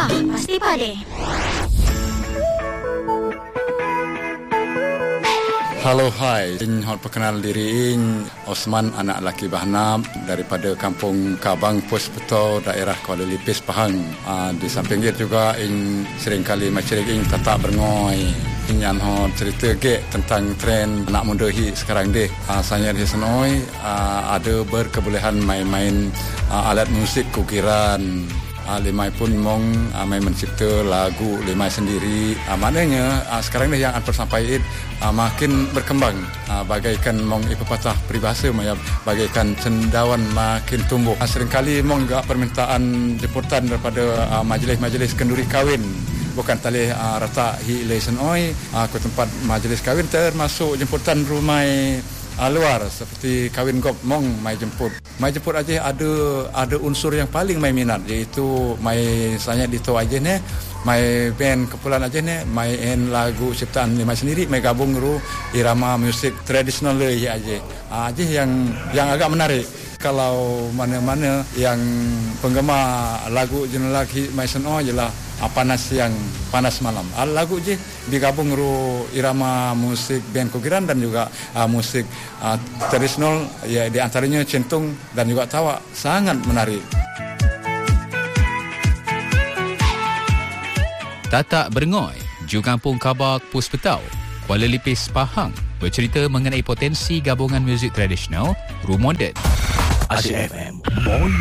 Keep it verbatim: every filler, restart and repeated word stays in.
Pah, pasti pade. Halo, hai. Ing hot perkenal diri ing Osman, anak laki Bahnam daripada Kampung Kabang, Pos Beto, daerah Kuala Lipis, Pahang. Uh, di samping itu juga ing seringkali macam ing tatak berngoi. Ing yang hot cerita ke tentang tren anak muda hi sekarang deh. Uh, saya di senoi uh, ada berkebolehan main-main uh, alat musik kukiran. Uh, limai pun mong uh, main mencipta lagu limai sendiri. Uh, maknanya uh, sekarang ni yang Anpar sampaikan uh, makin berkembang. Uh, bagaikan mong ipepatah peribahasa maya bagaikan cendawan makin tumbuh. Uh, seringkali mong gak permintaan jemputan daripada uh, majlis-majlis kenduri kahwin. Bukan tali uh, rata hi lesen oi uh, ke tempat majlis kahwin termasuk jemputan rumah Uh, luar seperti kahwin gop mong mai jemput. Mai jemput aja ada ada unsur yang paling mai minat, iaitu mai sanya dito aja ne, mai band kumpulan aja ne, main lagu ciptaan limai sendiri, mai gabung ru irama musik tradisional le aja. Uh, aja yang yang agak menarik. Kalau mana-mana yang penggemar lagu jenis lagi mai seno jelah panas siang panas malam. Uh, lagu je digabung ru irama musik band kukiran dan juga uh, musik uh, tradisional, ya di antaranya centung dan juga tawa, sangat menarik. Tatak Berngoi, Ju Kampung Kabak, Pos Betau, Kuala Lipis, Pahang, bercerita mengenai potensi gabungan muzik tradisional, ru moden. Asyik F M.